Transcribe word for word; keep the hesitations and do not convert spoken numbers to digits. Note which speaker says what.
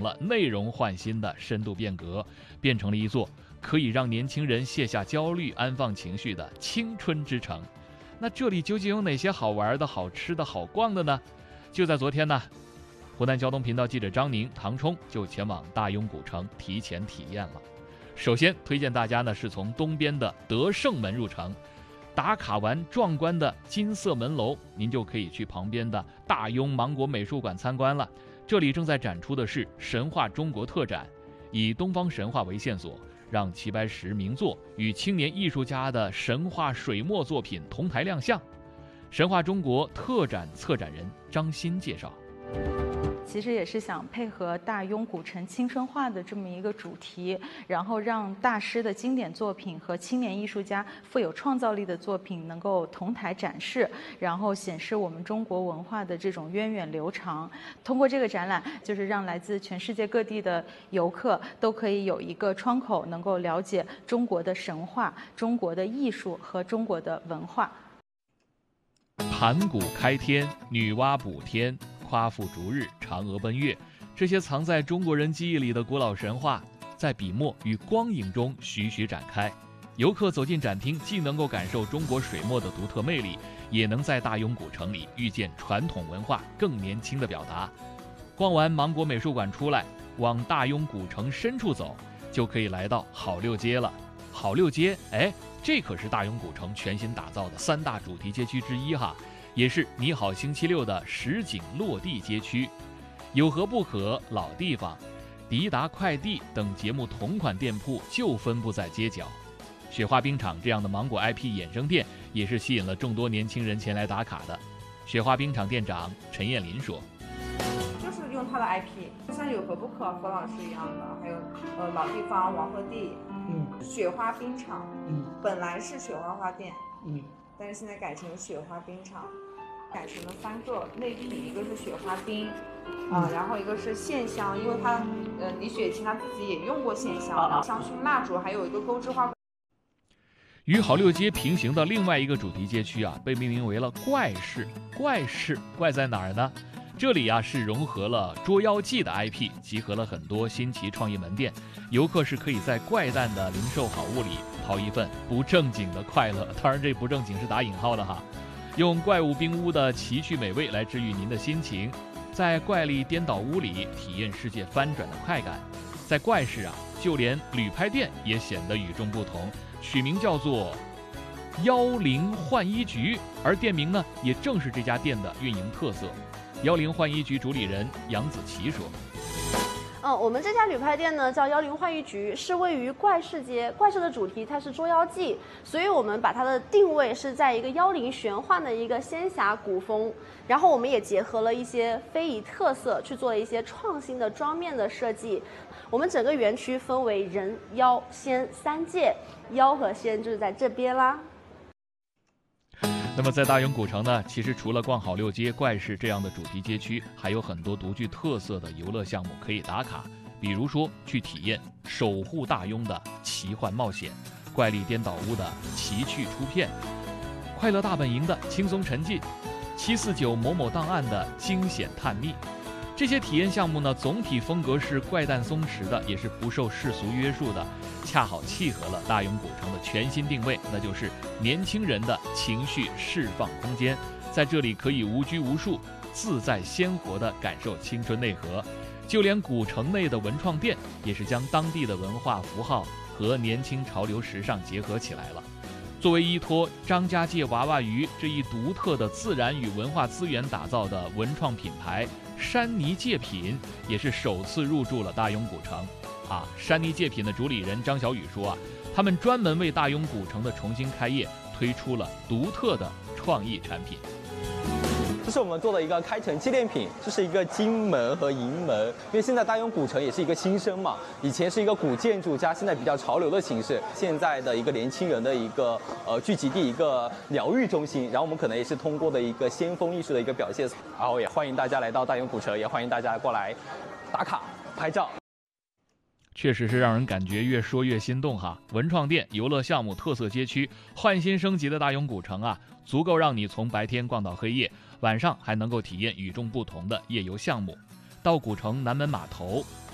Speaker 1: 了内容焕新的深度变革，变成了一座可以让年轻人卸下焦虑、安放情绪的青春之城。那这里究竟有哪些好玩的、好吃的、好逛的呢？就在昨天呢，湖南交通频道记者张宁、唐冲就前往大庸古城提前体验了。首先推荐大家呢是从东边的德胜门入城，打卡完壮观的金色门楼，您就可以去旁边的大庸芒果美术馆参观了。这里正在展出的是神话中国特展，以东方神话为线索，让齐白石名作与青年艺术家的神话水墨作品同台亮相。神话中国特展策展人张欣介绍，
Speaker 2: 其实也是想配合大庸古城青春化的这么一个主题，然后让大师的经典作品和青年艺术家富有创造力的作品能够同台展示，然后显示我们中国文化的这种源远流长。通过这个展览，就是让来自全世界各地的游客都可以有一个窗口，能够了解中国的神话、中国的艺术和中国的文化。
Speaker 1: 盘古开天，女娲补天，夸父逐日，嫦娥奔月，这些藏在中国人记忆里的古老神话，在笔墨与光影中徐徐展开。游客走进展厅，既能够感受中国水墨的独特魅力，也能在大庸古城里遇见传统文化更年轻的表达。逛完芒果美术馆出来，往大庸古城深处走，就可以来到好六街了。好六街，哎，这可是大庸古城全新打造的三大主题街区之一哈，也是你好星期六的实景落地街区。有何不可、老地方、迪达快递等节目同款店铺就分布在街角。雪花冰场这样的芒果 I P 衍生店也是吸引了众多年轻人前来打卡的。雪花冰场店长陈艳林说，
Speaker 3: 就是用它的 I P， 像有何不可何老师一样的，还有呃老地方王鹤棣，嗯，雪花冰场，嗯，本来是雪花花店，嗯，但是现在改成雪花冰场，改成了三个类品，一个是雪花冰，啊、呃，然后一个是线香，因为它呃李雪琴她自己也用过线香，然后香薰蜡烛，还有一个钩织花。
Speaker 1: 与好六街平行的另外一个主题街区啊，被命名为了怪市。怪市怪在哪儿呢？这里啊是融合了捉妖记的 I P， 集合了很多新奇创意门店，游客是可以在怪诞的零售好物里淘一份不正经的快乐。当然，这不正经是打引号的哈。用怪物冰屋的奇趣美味来治愈您的心情，在怪力颠倒屋里体验世界翻转的快感。在怪市啊，就连旅拍店也显得与众不同，取名叫做妖灵换衣局，而店名呢也正是这家店的运营特色。妖灵换衣局主理人杨子琪说，
Speaker 4: 嗯，我们这家旅拍店呢叫妖灵换衣局，是位于怪市街。怪市的主题它是捉妖记，所以我们把它的定位是在一个妖灵玄幻的一个仙侠古风，然后我们也结合了一些非遗特色，去做了一些创新的妆面的设计。我们整个园区分为人、妖、仙三界，妖和仙就是在这边啦。
Speaker 1: 那么在大庸古城呢，其实除了逛好六街、怪市这样的主题街区，还有很多独具特色的游乐项目可以打卡。比如说去体验守护大庸的奇幻冒险，怪力颠倒屋的奇趣出片，快乐大本营的轻松沉浸，七四九某某档案的惊险探秘。这些体验项目呢，总体风格是怪诞松弛的，也是不受世俗约束的，恰好契合了大庸古城的全新定位，那就是年轻人的情绪释放空间。在这里可以无拘无束、自在鲜活地感受青春内核。就连古城内的文创店，也是将当地的文化符号和年轻潮流时尚结合起来了。作为依托张家界娃娃鱼这一独特的自然与文化资源打造的文创品牌，山泥界品也是首次入驻了大庸古城。啊，山泥界品的主理人张小雨说啊，他们专门为大庸古城的重新开业推出了独特的创意产品。
Speaker 5: 这是我们做的一个开城纪念品，这是一个金门和银门，因为现在大庸古城也是一个新生嘛，以前是一个古建筑加现在比较潮流的形式，现在的一个年轻人的一个呃聚集地，一个疗愈中心。然后我们可能也是通过的一个先锋艺术的一个表现，然后也欢迎大家来到大庸古城，也欢迎大家过来打卡拍照。
Speaker 1: 确实是让人感觉越说越心动哈！文创店、游乐项目、特色街区，焕新升级的大庸古城啊，足够让你从白天逛到黑夜，晚上还能够体验与众不同的夜游项目。到古城南门码头，